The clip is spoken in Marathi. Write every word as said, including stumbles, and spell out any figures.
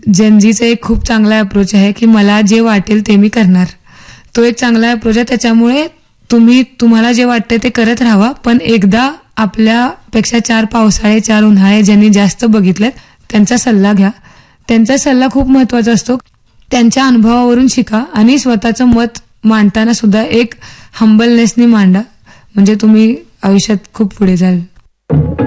जनजीचा एक खूप चांगला अप्रोच आहे की मला जे वाटेल ते मी करणार. तो एक चांगला अप्रोच आहे. त्याच्यामुळे तुम्ही तुम्हाला जे वाटतं ते करत राहावा, पण एकदा आपल्यापेक्षा चार पावसाळे चार उन्हाळे ज्यांनी जास्त बघितलेत त्यांचा सल्ला घ्या. त्यांचा सल्ला खूप महत्वाचा असतो. त्यांच्या अनुभवावरून शिका आणि स्वतःचं मत मांडताना सुद्धा एक हंबलनेसनी मांडा, म्हणजे तुम्ही आयुष्यात खूप पुढे जाल.